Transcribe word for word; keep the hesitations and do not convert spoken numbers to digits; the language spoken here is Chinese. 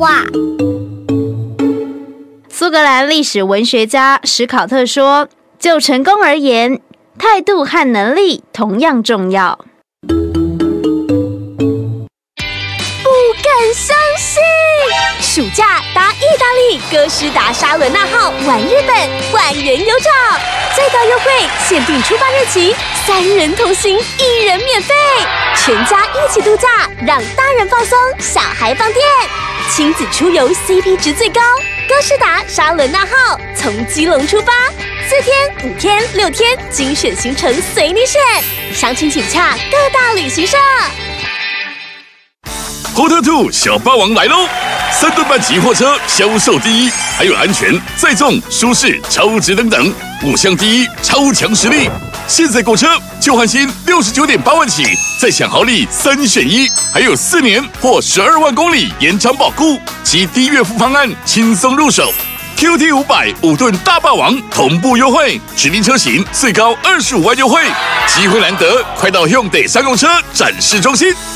话。 苏格兰历史文学家史考特说，就成功而言，态度和能力同样重要。 不敢相信，暑假搭意大利哥斯达沙伦纳号玩日本，万元有找，最高优惠，限定出发日期，三人同行，一人免费，全家一起度假，让大人放松，小孩放电，亲子出游 C P 值最高。哥斯达沙伦纳号从基隆出发，四天、五天、六天，精选行程随你选，详情请洽各大旅行社。 Hotel Two 小霸王来喽！三吨半级货车销售第一，还有安全、载重、舒适、超值等等，五项第一，超强实力。现在购车就换新六十九点八万起，再享豪礼三选一，还有四年或十二万公里延长保固及低月付方案，轻松入手。Q T 五百五吨大霸王同步优惠，指定车型最高二十五万优惠，机会难得，快到 Hyundai 商用车展示中心。